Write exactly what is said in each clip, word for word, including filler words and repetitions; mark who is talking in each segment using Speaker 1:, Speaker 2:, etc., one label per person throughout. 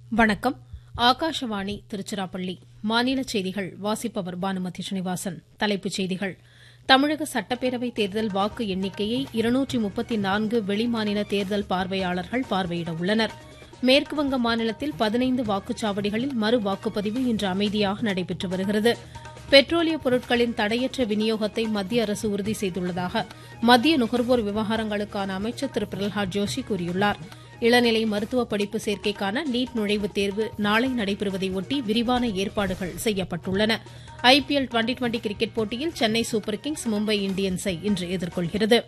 Speaker 1: வணக்கம். ஆகாஷவாணி திருச்சிராப்பள்ளி. மாநில செய்திகள் வாசிப்பவர் பானுமதி ஸ்ரீனிவாசன். தலைப்புச் செய்திகள். தமிழக சட்டப்பேரவை தேர்தல் வாக்கு எண்ணிக்கையை இருநூற்று முப்பத்து நான்கு வெளிமாநில தேர்தல் பார்வையாளர்கள் பார்வையிட உள்ளனர். மேற்குவங்க மாநிலத்தில் பதினைந்து வாக்குச்சாவடிகளில் மறு வாக்குப்பதிவு இன்று அமைதியாக நடைபெற்று வருகிறது. பெட்ரோலிய பொருட்களின் தடையற்ற விநியோகத்தை மத்திய அரசு உறுதி செய்துள்ளதாக மத்திய நுகர்வோர் விவகாரங்களுக்கான அமைச்சர் திரு பிரல்ஹாத் ஜோஷி கூறியுள்ளார். இளநிலை மருத்துவ படிப்பு சேர்க்கைக்கான நீட் நுழைவுத் தேர்வு நாளை நடைபெறுவதை ஒட்டி விரிவான ஏற்பாடுகள் செய்யப்பட்டுள்ளன. ஐபிஎல் டுவெண்டி டுவெண்டி கிரிக்கெட் போட்டியில் சென்னை சூப்பர் கிங்ஸ் மும்பை இண்டியன்ஸை இன்று எதிர்கொள்கிறது.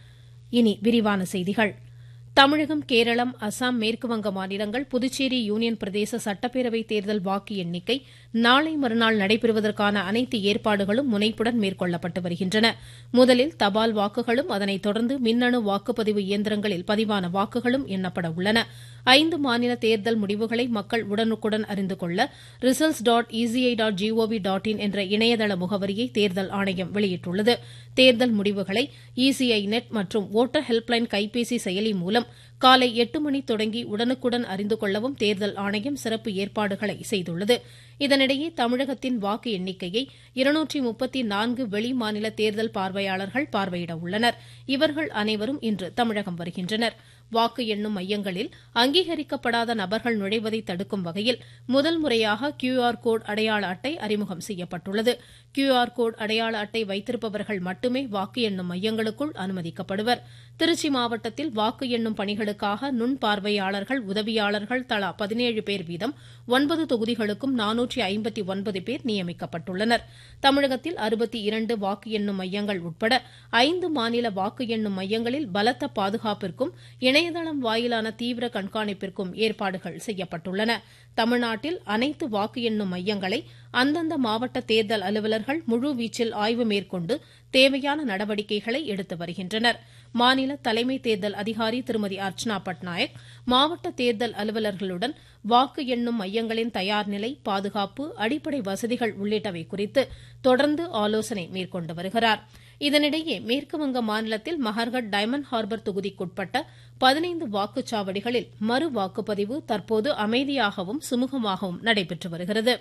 Speaker 1: இனி விரிவான செய்திகள். தமிழகம், கேரளம், அசாம், மேற்குவங்க மாநிலங்கள், புதுச்சேரி யூனியன் பிரதேச சட்டப்பேரவை தேர்தல் வாக்கு எண்ணிக்கை நாளை மறுநாள் நடைபெறுவதற்கான அனைத்து ஏற்பாடுகளும் முனைப்புடன் மேற்கொள்ளப்பட்டு வருகின்றன. முதலில் தபால் வாக்குகளும் அதனைத் தொடர்ந்து மின்னணு வாக்குப்பதிவு இயந்திரங்களில் பதிவான வாக்குகளும் எண்ணப்பட உள்ளன. ஐந்து மாநில தேர்தல் முடிவுகளை மக்கள் உடனுக்குடன் அறிந்து கொள்ள results dot ECI dot gov dot in என்ற இணையதள முகவரியை தேர்தல் ஆணையம் வெளியிட்டுள்ளது. தேர்தல் முடிவுகளை இசிஐ நெட் மற்றும் ஓட்டர் ஹெல்ப்லைன் கைபேசி செயலி மூலம் காலை எட்டு மணி தொடங்கி உடனுக்குடன் அறிந்து கொள்ளவும் தேர்தல் ஆணையம் சிறப்பு ஏற்பாடுகளை செய்துள்ளது. இதனிடையே தமிழகத்தின் வாக்கு எண்ணிக்கையை இருநூற்று முப்பத்து நான்கு வெளி மாநில தேர்தல் பார்வையாளர்கள் பார்வையிட உள்ளனர். இவர்கள் அனைவரும் இன்று தமிழகம் வருகின்றனர். வாக்கு எண்ணும் மையங்களில் அங்கீகரிக்கப்படாத நபர்கள் நுழைவதை தடுக்கும் வகையில் முதல் முறையாக கியூஆர் கோட் அடையாள அட்டை அறிமுகம் செய்யப்பட்டுள்ளது. கியூஆர் கோட் அடையாள அட்டை வைத்திருப்பவர்கள் மட்டுமே வாக்கு எண்ணும் மையங்களுக்குள் அனுமதிக்கப்படுவர். திருச்சி மாவட்டத்தில் வாக்கு எண்ணும் பணிகளுக்காக நுண் பார்வையாளர்கள், உதவியாளர்கள் தலா பதினேழு பேர் வீதம் ஒன்பது தொகுதிகளுக்கும் நானூற்று ஐம்பத்து ஒன்பது பேர் நியமிக்கப்பட்டுள்ளனர். தமிழகத்தில் அறுபத்தி இரண்டு வாக்கு எண்ணும் மையங்கள் உட்பட ஐந்து மாநில வாக்கு எண்ணும் மையங்களில் பலத்த பாதுகாப்பிற்கும் இணையதளம் வாயிலான தீவிர கண்காணிப்பிற்கும் ஏற்பாடுகள் செய்யப்பட்டுள்ளன. தமிழ்நாட்டில் அனைத்து வாக்கு எண்ணும் மையங்களை அந்தந்த மாவட்ட தேர்தல் அலுவலர்கள் முழுவீச்சில் ஆய்வு மேற்கொண்டு தேவையான நடவடிக்கைகளை எடுத்து வருகின்றனர். மாநில தலைமை தேர்தல் அதிகாரி திருமதி அர்ச்சனா பட்நாயக் மாவட்ட தேர்தல் அலுவலர்களுடன் வாக்கு எண்ணும் மையங்களின் தயார் நிலை, பாதுகாப்பு, அடிப்படை வசதிகள் உள்ளிட்டவை குறித்து தொடர்ந்து ஆலோசனை மேற்கொண்டு வருகிறார். இதனிடையே மேற்குவங்க மாநிலத்தில் மஹர்கட் டைமண்ட் ஹார்பர் தொகுதிக்குட்பட்ட பதினைந்து வாக்குச்சாவடிகளில் மறு வாக்குப்பதிவு தற்போது அமைதியாகவும் சுமூகமாகவும் நடைபெற்று வருகிறது.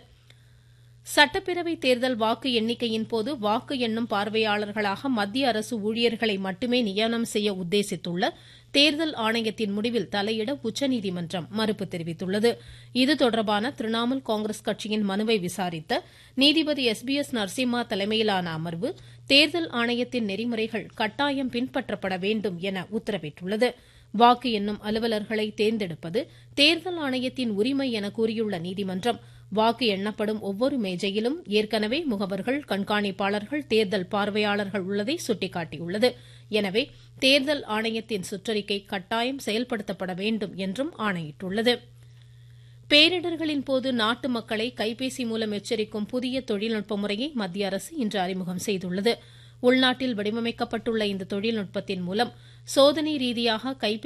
Speaker 1: சட்டப்பேரவை தேர்தல் வாக்கு எண்ணிக்கையின் போது வாக்கு எண்ணும் பார்வையாளர்களாக மத்திய அரசு ஊழியர்களை மட்டுமே நியமனம் செய்ய உத்தேசித்துள்ள தேர்தல் ஆணையத்தின் முடிவில் தலையிட உச்சநீதிமன்றம் மறுப்பு தெரிவித்துள்ளது. இது தொடர்பான திரிணாமுல் காங்கிரஸ் கட்சியின் மனுவை விசாரித்த நீதிபதி எஸ் பி எஸ் நரசிம்மா தலைமையிலான அமர்வு தேர்தல் ஆணையத்தின் நெறிமுறைகள் கட்டாயம் பின்பற்றப்பட வேண்டும் என உத்தரவிட்டுள்ளது. வாக்கு எண்ணும் அலுவலர்களை தேர்ந்தெடுப்பது தேர்தல் ஆணையத்தின் உரிமை என கூறியுள்ள நீதிமன்றம் வாக்கு எண்ணப்படும் ஒவ்வொரு மேஜையிலும் ஏற்கனவே முகவர்கள், கண்காணிப்பாளர்கள், தேர்தல் பார்வையாளர்கள் உள்ளதை சுட்டிக்காட்டியுள்ளது. எனவே தேர்தல் ஆணையத்தின் சுற்றறிக்கை கட்டாயம் செயல்படுத்தப்பட வேண்டும் என்றும் ஆணையிட்டுள்ளது. பேரிடர்களின் போது நாட்டு மக்களை கைபேசி மூலம் எச்சரிக்கும் புதிய தொழில்நுட்ப முறையை மத்திய அரசு இன்று அறிமுகம் செய்துள்ளது. உள்நாட்டில் வடிவமைக்கப்பட்டுள்ள இந்த தொழில்நுட்பத்தின் மூலம் சோதனை ரீதியாக கைபேசி